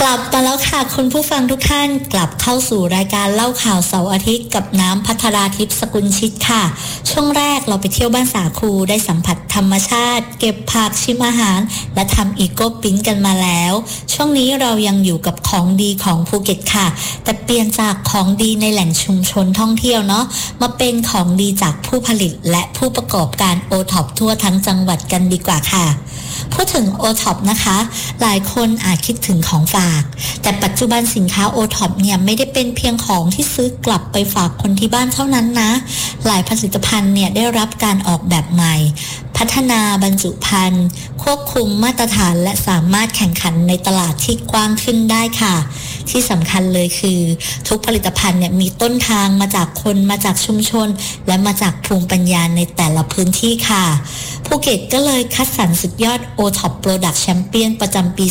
ลับมาแล้วค่ะคุณผู้ฟังทุกท่านกลับเข้าสู่รายการเล่าข่าวเสาร์อาทิตย์กับน้ำภัทราทิพย์สกุลชิตค่ะช่วงแรกเราไปเที่ยวบ้านสาคูได้สัมผัสธรรมชาติเก็บผักชิมอาหารและทำอีโก้ปิ้งกันมาแล้วช่วงนี้เรายังอยู่กับของดีของภูเก็ตค่ะแต่เปลี่ยนจากของดีในแหล่งชุมชนท่องเที่ยวเนาะมาเป็นของดีจากผู้ผลิตและผู้ประกอบการโอท็อปทั่วทั้งจังหวัดกันดีกว่าค่ะพูดถึง O-Top นะคะหลายคนอาจคิดถึงของฝากแต่ปัจจุบันสินค้า O-Top เนี่ยไม่ได้เป็นเพียงของที่ซื้อกลับไปฝากคนที่บ้านเท่านั้นนะหลายผลิตภัณฑ์เนี่ยได้รับการออกแบบใหม่พัฒนาบรรจุภัณฑ์ควบคุมมาตรฐานและสามารถแข่งขันในตลาดที่กว้างขึ้นได้ค่ะที่สำคัญเลยคือทุกผลิตภัณฑ์เนี่ยมีต้นทางมาจากคนมาจากชุมชนและมาจากภูมิปัญญาในแต่ละพื้นที่ค่ะภูเก็ตก็เลยคัดสรรสุดยอด O-Top Product Champion ประจำปี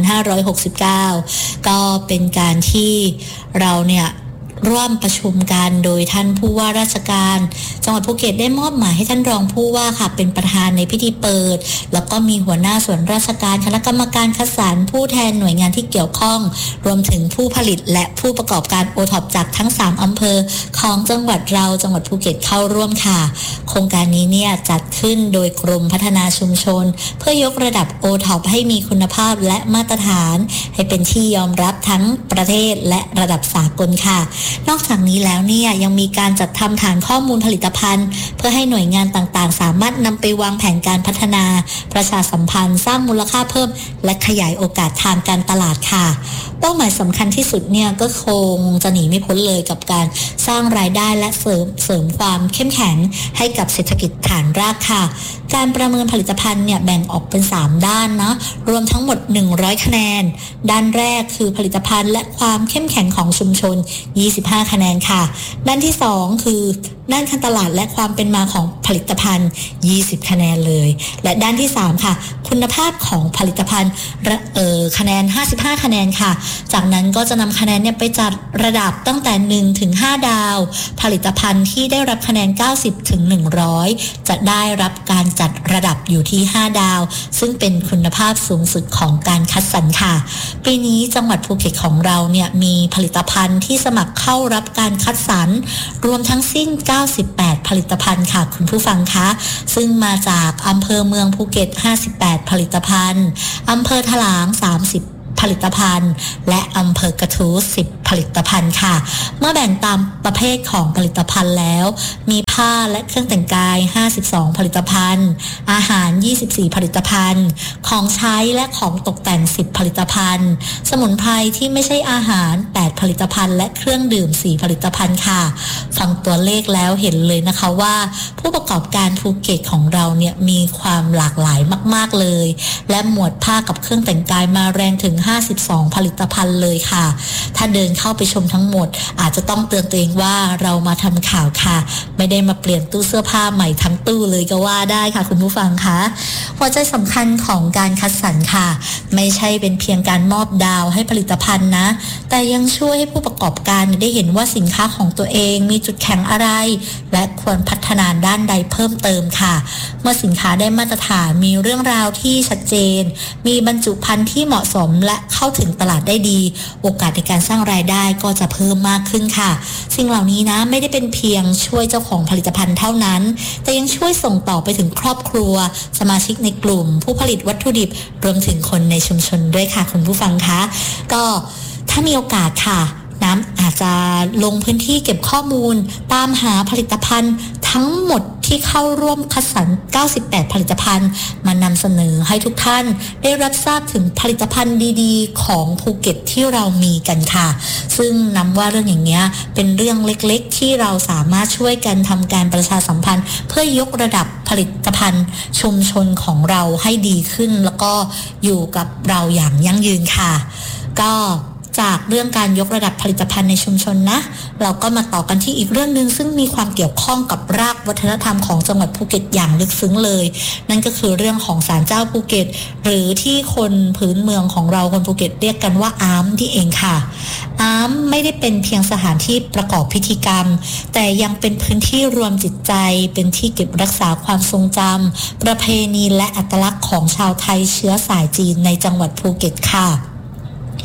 2569 ก็เป็นการที่เราเนี่ยร่วมประชุมกันโดยท่านผู้ว่าราชการจังหวัดภูเก็ตได้มอบหมายให้ท่านรองผู้ว่าค่ะเป็นประธานในพิธีเปิดแล้วก็มีหัวหน้าส่วนราชการคณะกรรมการคัดสรรผู้แทนหน่วยงานที่เกี่ยวข้องรวมถึงผู้ผลิตและผู้ประกอบการโอท็อปจากทั้ง3อำเภอของจังหวัดจังหวัดภูเก็ตเข้าร่วมค่ะโครงการนี้เนี่ยจัดขึ้นโดยกรมพัฒนาชุมชนเพื่อยกระดับโอท็อปให้มีคุณภาพและมาตรฐานให้เป็นที่ยอมรับทั้งประเทศและระดับสากลค่ะนอกจากนี้แล้วเนี่ยยังมีการจัดทำฐานข้อมูลผลิตภัณฑ์เพื่อให้หน่วยงานต่างๆสามารถนำไปวางแผนการพัฒนาประชาสัมพันธ์สร้างมูลค่าเพิ่มและขยายโอกาสทางการตลาดค่ะเป้าหมายสำคัญที่สุดเนี่ยก็คงจะหนีไม่พ้นเลยกับการสร้างรายได้และเสริมความเข้มแข็งให้กับเศรษฐกิจฐานรากค่ะการประเมินผลิตภัณฑ์เนี่ยแบ่งออกเป็น3ด้านนะรวมทั้งหมด100คะแนนด้านแรกคือผลิตภัณฑ์และความเข้มแข็งของชุมชน25คะแนนค่ะด้านที่2คือด้านการตลาดและความเป็นมาของผลิตภัณฑ์20คะแนนเลยและด้านที่3ค่ะคุณภาพของผลิตภัณฑ์คะแนน55คะแนนค่ะจากนั้นก็จะนำคะแนนเนี่ยไปจัดระดับตั้งแต่1ถึง5ดาวผลิตภัณฑ์ที่ได้รับคะแนน90ถึง100จะได้รับการจัดระดับอยู่ที่5ดาวซึ่งเป็นคุณภาพสูงสุดของการคัดสรรค่ะปีนี้จังหวัดภูเก็ตของเราเนี่ยมีผลิตภัณฑ์ที่สมัครเข้ารับการคัดสรรรวมทั้งสิ้น98ผลิตภัณฑ์ค่ะคุณผู้ฟังคะซึ่งมาจากอำเภอเมืองภูเก็ต58ผลิตภัณฑ์อำเภอถลาง30ผลิตภัณฑ์และอำเภอกระทู้10ผลิตภัณฑ์ค่ะเมื่อแบ่งตามประเภทของผลิตภัณฑ์แล้วมีผ้าและเครื่องแต่งกาย52ผลิตภัณฑ์อาหาร24ผลิตภัณฑ์ของใช้และของตกแต่ง10ผลิตภัณฑ์สมุนไพรที่ไม่ใช่อาหาร8ผลิตภัณฑ์และเครื่องดื่ม4ผลิตภัณฑ์ค่ะฟังตัวเลขแล้วเห็นเลยนะคะว่าผู้ประกอบการภูเก็ตของเราเนี่ยมีความหลากหลายมากๆเลยและหมวดผ้ากับเครื่องแต่งกายมาแรงถึง52ผลิตภัณฑ์เลยค่ะถ้าเดินเข้าไปชมทั้งหมดอาจจะต้องเตือนตัวเองว่าเรามาทำข่าวค่ะไม่ได้มาเปลี่ยนตู้เสื้อผ้าใหม่ทั้งตู้เลยก็ว่าได้ค่ะคุณผู้ฟังคะหัวใจสำคัญของการคัดสรรค่ะไม่ใช่เป็นเพียงการมอบดาวให้ผลิตภัณฑ์นะแต่ยังช่วยให้ผู้ประกอบการได้เห็นว่าสินค้าของตัวเองมีจุดแข็งอะไรและควรพัฒนาด้านใดเพิ่มเติมค่ะเมื่อสินค้าได้มาตรฐานมีเรื่องราวที่ชัดเจนมีบรรจุภัณฑ์ที่เหมาะสมและเข้าถึงตลาดได้ดีโอกาสในการสร้างรายได้ก็จะเพิ่มมากขึ้นค่ะสิ่งเหล่านี้นะไม่ได้เป็นเพียงช่วยเจ้าของผลิตภัณฑ์เท่านั้นแต่ยังช่วยส่งต่อไปถึงครอบครัวสมาชิกในกลุ่มผู้ผลิตวัตถุดิบรวมถึงคนในชุมชนด้วยค่ะคุณผู้ฟังคะก็ถ้ามีโอกาสค่ะน้ำอาจจะลงพื้นที่เก็บข้อมูลตามหาผลิตภัณฑ์ทั้งหมดที่เข้าร่วมคัดสรร98ผลิตภัณฑ์มานำเสนอให้ทุกท่านได้รับทราบถึงผลิตภัณฑ์ดีๆของภูเก็ตที่เรามีกันค่ะซึ่งนำว่าเรื่องอย่างเงี้ยเป็นเรื่องเล็กๆที่เราสามารถช่วยกันทำการประชาสัมพันธ์เพื่อยกระดับผลิตภัณฑ์ชุมชนของเราให้ดีขึ้นแล้วก็อยู่กับเราอย่างยั่งยืนค่ะก็จากเรื่องการยกระดับผลิตภัณฑ์ในชุมชนนะเราก็มาต่อกันที่อีกเรื่องนึงซึ่งมีความเกี่ยวข้องกับรากวัฒนธรรมของจังหวัดภูเก็ตอย่างลึกซึ้งเลยนั่นก็คือเรื่องของศาลเจ้าภูเก็ตหรือที่คนพื้นเมืองของเราคนภูเก็ตเรียกกันว่าอามที่เองค่ะอามไม่ได้เป็นเพียงสถานที่ประกอบพิธีกรรมแต่ยังเป็นพื้นที่รวมจิตใจเป็นที่เก็บรักษาความทรงจำประเพณีและอัตลักษณ์ของชาวไทยเชื้อสายจีนในจังหวัดภูเก็ตค่ะ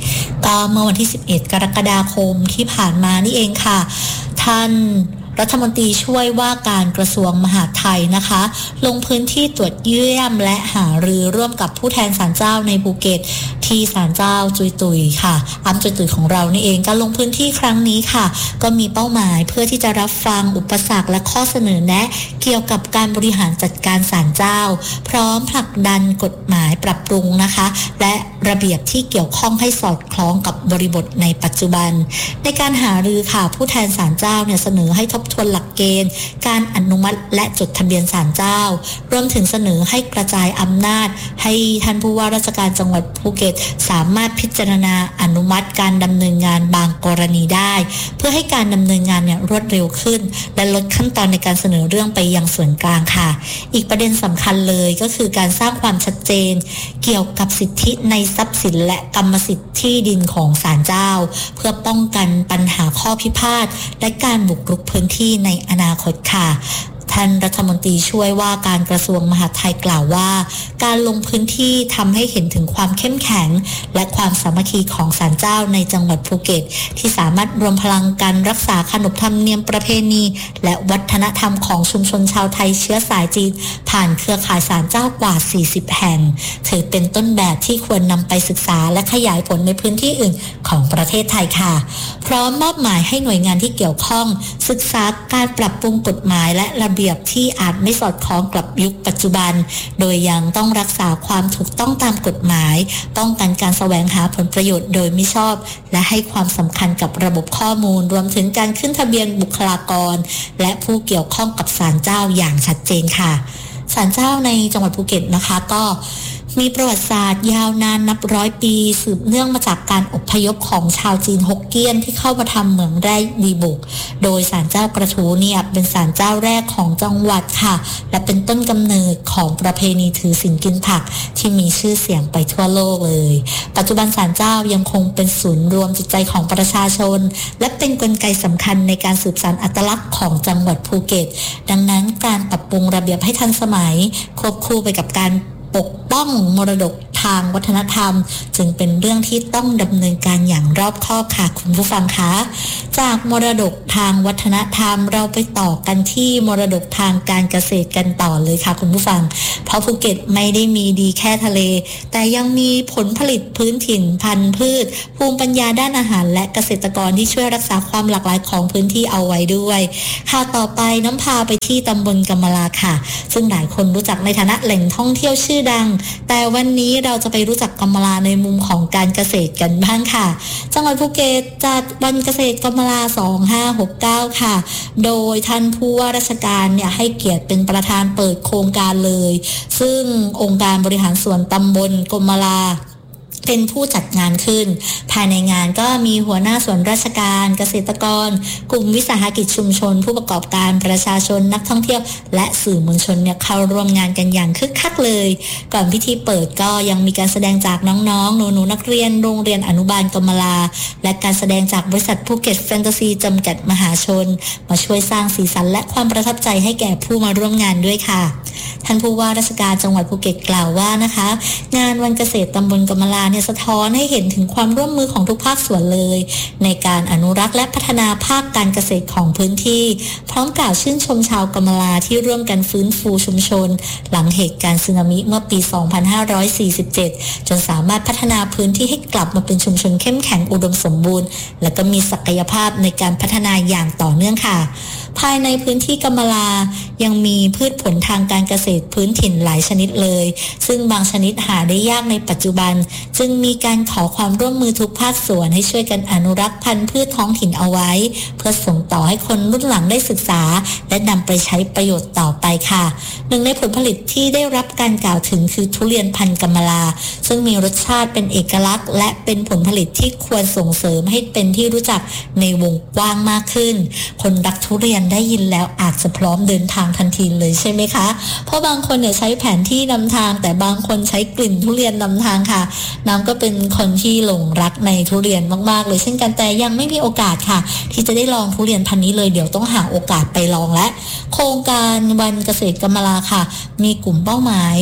ก็เมื่อวันที่ 11 กรกฎาคมที่ผ่านมานี่เองค่ะท่านรัฐมนตรีช่วยว่าการกระทรวงมหาดไทยนะคะลงพื้นที่ตรวจเยี่ยมและหารือร่วมกับผู้แทนศาลเจ้าในภูเก็ตที่ศาลเจ้าจุยตุยค่ะอำจุยตุยของเรานี่เองการลงพื้นที่ครั้งนี้ค่ะก็มีเป้าหมายเพื่อที่จะรับฟังอุปสรรคและข้อเสนอแนะเกี่ยวกับการบริหารจัดการศาลเจ้าพร้อมผลักดันกฎหมายปรับปรุงนะคะและระเบียบที่เกี่ยวข้องให้สอดคล้องกับบริบทในปัจจุบันในการหารือค่ะผู้แทนศาลเจ้าเนี่ยเสนอให้ทบทวนหลักเกณฑ์การอนุมัติและจดทะเบียนศาลเจ้ารวมถึงเสนอให้กระจายอำนาจให้ท่านผู้ว่าราชการจังหวัดภูเก็ตสามารถพิจารณาอนุมัติการดำเนินงานบางกรณีได้เพื่อให้การดำเนินงานเนี่ยรวดเร็วขึ้นและลดขั้นตอนในการเสนอเรื่องไปยังส่วนกลางค่ะอีกประเด็นสำคัญเลยก็คือการสร้างความชัดเจนเกี่ยวกับสิทธิในทรัพย์สินและกรรมสิทธิ์ที่ดินของศาลเจ้าเพื่อป้องกันปัญหาข้อพิพาทและการบุกรุกพื้นที่ในอนาคตค่ะท่านรัฐมนตรีช่วยว่าการกระทรวงมหาดไทยกล่าวว่าการลงพื้นที่ทำให้เห็นถึงความเข้มแข็งและความสามัคคีของศาลเจ้าในจังหวัดภูเก็ตที่สามารถรวมพลังกันรักษาขนบธรรมเนียมประเพณีและวัฒนธรรมของชุมชนชาวไทยเชื้อสายจีนผ่านเครือข่ายศาลเจ้ากว่า40แห่งถือเป็นต้นแบบที่ควรนำไปศึกษาและขยายผลในพื้นที่อื่นของประเทศไทยค่ะพร้อมมอบหมายให้หน่วยงานที่เกี่ยวข้องศึกษาการปรับปรุงกฎหมายและระเบียบที่อาจไม่สอดคล้องกับยุคปัจจุบันโดยยังต้องรักษาความถูกต้องตามกฎหมายป้องกันการแสวงหาผลประโยชน์โดยมิชอบและให้ความสำคัญกับระบบข้อมูลรวมถึงการขึ้นทะเบียนบุคลากรและผู้เกี่ยวข้องกับศาลเจ้าอย่างชัดเจนค่ะศาลเจ้าในจังหวัดภูเก็ตนะคะก็มีประวัติศาสตร์ยาวนานนับร้อยปีสืบเนื่องมาจากการอพยพของชาวจีนฮกเกี้ยนที่เข้ามาทำเหมืองแร่ดีบุกโดยศาลเจ้ากระทูเนี่ยเป็นศาลเจ้าแรกของจังหวัดค่ะและเป็นต้นกำเนิดของประเพณีถือศีลกินผักที่มีชื่อเสียงไปทั่วโลกเลยปัจจุบันศาลเจ้ายังคงเป็นศูนย์รวมจิตใจของประชาชนและเป็นกลไกสำคัญในการสืบสานอัตลักษณ์ของจังหวัดภูเก็ตดังนั้นการปรับปรุงระเบียบให้ทันสมัยควบคู่ไปกับการปกป้องมรดกทางวัฒนธรรมจึงเป็นเรื่องที่ต้องดำเนินการอย่างรอบคอบค่ะคุณผู้ฟังคะจากมรดกทางวัฒนธรรมเราไปต่อกันที่มรดกทางการเกษตรกันต่อเลยค่ะคุณผู้ฟังเพราะภูเก็ตไม่ได้มีดีแค่ทะเลแต่ยังมีผลผลิตพื้นถิ่นพันธุ์พืชภูมิปัญญาด้านอาหารและเกษตรกรที่ช่วยรักษาความหลากหลายของพื้นที่เอาไว้ด้วยค่ะต่อไปน้ำพาไปที่ตำบลกำมะลาค่ะซึ่งหลายคนรู้จักในฐานะแหล่งท่องเที่ยวชื่อดังแต่วันนี้เราจะไปรู้จักกำมะลาในมุมของการเกษตรกันบ้างค่ะจังหวัดภูเก็ตจัดวันเกษตรกำมะลา2569ค่ะโดยท่านผู้ว่าราชการเนี่ยให้เกียรติเป็นประธานเปิดโครงการเลยซึ่งองค์การบริหารส่วนตำบลกำมะลาเป็นผู้จัดงานขึ้นภายในงานก็มีหัวหน้าส่วนราชการเกษตรกรกลุ่มวิสาหกิจชุมชนผู้ประกอบการประชาชนนักท่องเที่ยวและสื่อมวลชนเนี่ยเข้าร่วมงานกันอย่างคึกคักเลยก่อนพิธีเปิดก็ยังมีการแสดงจากน้องๆหนูๆนักเรียนโรงเรียนอนุบาลกำมะลาและการแสดงจากบริษัทภูเก็ตแฟนตาซีจำกัดมหาชนมาช่วยสร้างสีสันและความประทับใจให้แก่ผู้มาร่วมงานด้วยค่ะท่านผู้ว่าราชการจังหวัดภูเก็ตกล่าวว่านะคะงานวันเกษตรตำบลกำมะลาสะท้อนให้เห็นถึงความร่วมมือของทุกภาคส่วนเลยในการอนุรักษ์และพัฒนาภาคการเกษตรของพื้นที่พร้อมกล่าวชื่นชมชาวกำมะลาที่ร่วมกันฟื้นฟูชุมชนหลังเหตุการณ์สึนามิเมื่อปี 2547 จนสามารถพัฒนาพื้นที่ให้กลับมาเป็นชุมชนเข้มแข็งอุดมสมบูรณ์และก็มีศักยภาพในการพัฒนาอย่างต่อเนื่องค่ะภายในพื้นที่กำมะลายังมีพืชผลทางการเกษตรพื้นถิ่นหลายชนิดเลยซึ่งบางชนิดหาได้ยากในปัจจุบันจึงมีการขอความร่วมมือทุกภาคส่วนให้ช่วยกันอนุรักษ์พันธุ์พืชท้องถิ่นเอาไว้เพื่อส่งต่อให้คนรุ่นหลังได้ศึกษาและนำไปใช้ประโยชน์ต่อไปค่ะหนึ่งในผลผลิตที่ได้รับการกล่าวถึงคือทุเรียนพันธุ์กำมะลาซึ่งมีรสชาติเป็นเอกลักษณ์และเป็นผลผลิตที่ควรส่งเสริมให้เป็นที่รู้จักในวงกว้างมากขึ้นคนรักทุเรียนได้ยินแล้วอาจจะพร้อมเดินทางทันทีเลยใช่ไหมคะเพราะบางคนเนี่ยใช้แผนที่นำทางแต่บางคนใช้กลิ่นทุเรียนนำทางค่ะน้ำก็เป็นคนที่หลงรักในทุเรียนมากๆเลยเช่นกันแต่ยังไม่มีโอกาสค่ะที่จะได้ลองทุเรียนพันธุ์นี้เลยเดี๋ยวต้องหาโอกาสไปลองและโครงการวันเกษตรกำมะลาค่ะมีกลุ่มเป้าหมาย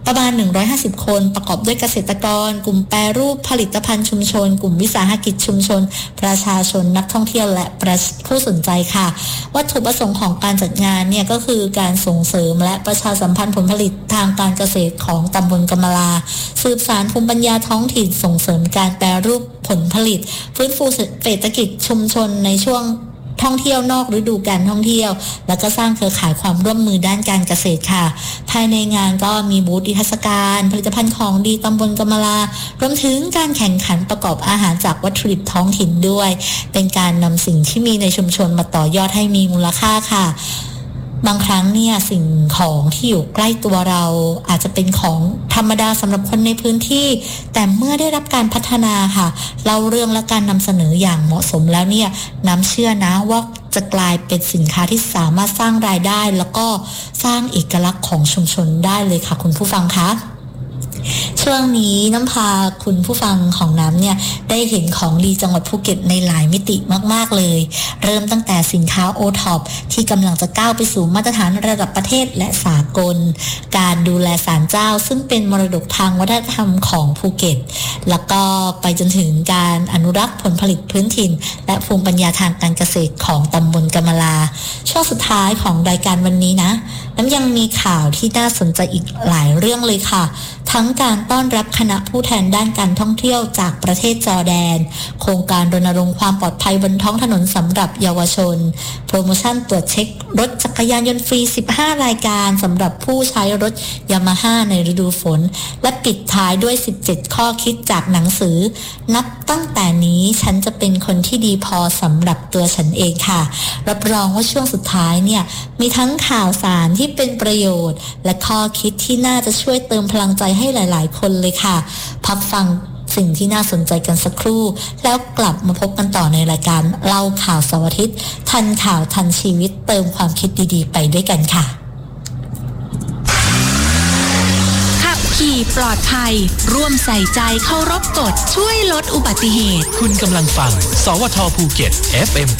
ประมาณ150คนประกอบด้วยเกษตรกรกลุ่มแปรรูปผลิตภัณฑ์ชุมชนกลุ่มวิสาหกิจชุมชนประชาชนนักท่องเที่ยวและผู้สนใจค่ะวัตถุประสงค์ของการจัดงานเนี่ยก็คือการส่งเสริมและประชาสัมพันธ์ผลผลิตทางการเกษตรของตำบลกำมะลาสืบสานภูมิปัญญาท้องถิ่นส่งเสริมการแปรรูปผลผลิตฟื้นฟูเศรษฐกิจชุมชนในช่วงท่องเที่ยวนอกฤดูการท่องเที่ยวแล้วก็สร้างเครือข่ายความร่วมมือด้านการเกษตรค่ะภายในงานก็มีบูธนิทรรศการผลิตภัณฑ์ของดีตำบลกำมะลารวมถึงการแข่งขันประกอบอาหารจากวัตถุดิบท้องถิ่นด้วยเป็นการนำสิ่งที่มีในชุมชนมาต่อยอดให้มีมูลค่าค่ะบางครั้งเนี่ยสิ่งของที่อยู่ใกล้ตัวเราอาจจะเป็นของธรรมดาสำหรับคนในพื้นที่แต่เมื่อได้รับการพัฒนาค่ะเล่าเรื่องและการนำเสนออย่างเหมาะสมแล้วเนี่ยน้ำเชื่อนะว่าจะกลายเป็นสินค้าที่สามารถสร้างรายได้แล้วก็สร้างเอกลักษณ์ของชุมชนได้เลยค่ะคุณผู้ฟังคะช่วงนี้น้ำพาคุณผู้ฟังของน้ำเนี่ยได้เห็นของดีจังหวัดภูเก็ตในหลายมิติมากๆเลยเริ่มตั้งแต่สินค้าโอท็อปที่กำลังจะก้าวไปสู่มาตรฐานระดับประเทศและสากลการดูแลศาลเจ้าซึ่งเป็นมรดกทางวัฒนธรรมของภูเก็ตแล้วก็ไปจนถึงการอนุรักษ์ผลผลิตพื้นถิ่นและภูมิปัญญาทางการเกษตรของตำบลกำมะลาช่วงสุดท้ายของรายการวันนี้นะน้ำยังมีข่าวที่น่าสนใจอีกหลายเรื่องเลยค่ะทั้งการต้อนรับคณะผู้แทนด้านการท่องเที่ยวจากประเทศจอร์แดนโครงการรณรงค์ความปลอดภัยบนท้องถนนสำหรับเยาวชนโปรโมชั่นตรวจเช็ครถจักรยานยนต์ฟรี15รายการสำหรับผู้ใช้รถยามาฮ่าในฤดูฝนและปิดท้ายด้วย17ข้อคิดจากหนังสือนับตั้งแต่นี้ฉันจะเป็นคนที่ดีพอสำหรับตัวฉันเองค่ะรับรองว่าช่วงสุดท้ายเนี่ยมีทั้งข่าวสารที่เป็นประโยชน์และข้อคิดที่น่าจะช่วยเติมพลังใจให้หลายๆคนเลยค่ะพักฟังสิ่งที่น่าสนใจกันสักครู่แล้วกลับมาพบกันต่อในรายการเล่าข่าวเสาร์อาทิตย์ทันข่าวทันชีวิตเติมความคิดดีๆไปด้วยกันค่ะขับขี่ปลอดภัยร่วมใส่ใจเคารพกฎช่วยลดอุบัติเหตุคุณกำลังฟังสวทภูเก็ต FM